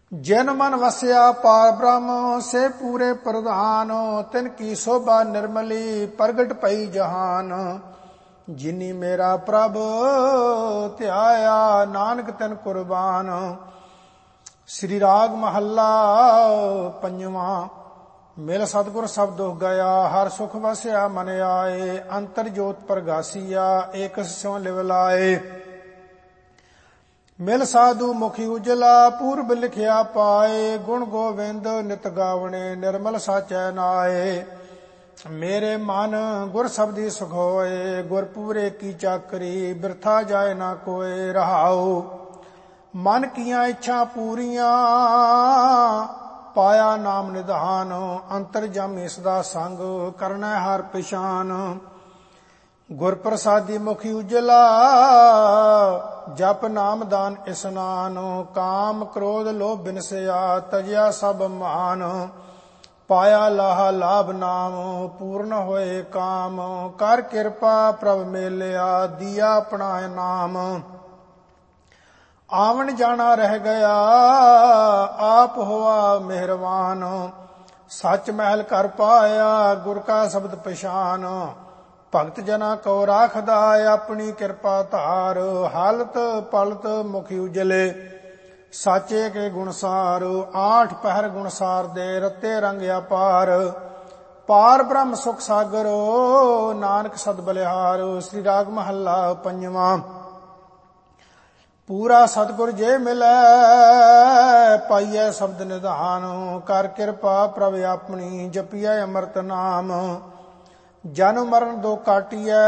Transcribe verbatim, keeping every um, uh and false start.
जिन मन वस्या पार ब्रह्म से पूरे प्रधान, तिन की शोभा निर्मली प्रगट पई जहान। जिनी मेरा प्रभ ध्याया नानक तिन कुर्बान। श्री राग महला पंजवा। मिल सतगुर सब दुख गया, हर सुख वस्या मन आए। अंतर जोत प्रगासिया, एक स्यों लिव लाए। मिल साधु मुखी उजला, पूर्व लिखिया पाए। गुण गोविंद नित गावणे, निर्मल साचै नाए। मेरे मन गुर शब्दी सुख होए, गुर पूरे की चाकरी। बिरथा जाए ना कोय रहाओ। मन किया इच्छा पूरियां, पाया नाम निधान। अंतर जामी सदा संग, करना हर पिशान। गुर प्रसादी मुखी उजला, जप नाम दान स्नान। काम क्रोध लोभ बिनसया, तजया सब मान। पाया लाहा लाभ नाम, पूर्ण होए काम। कर कृपा प्रभ मेलिया, दिया अपनाए नाम। आवन जाना रह गया, आप हुआ मेहरबान। सच महल कर पाया, गुर का शब्द पछान। भगत जना को राखदा, अपनी कृपा धार। हालत पलत मुखी उजले, साचे के गुणसार। आठ पहर गुणसार दे, रते रंग अपार। पार ब्रह्म सुख सागर, नानक सद बलिहार। श्री राग महला पंजवा। पूरा सतगुर जे मिलै, पाइयै शब्द निधान। कर कृपा प्रभ अपनी, जपियै अमृत नाम। जन्म मरण दो काटियै,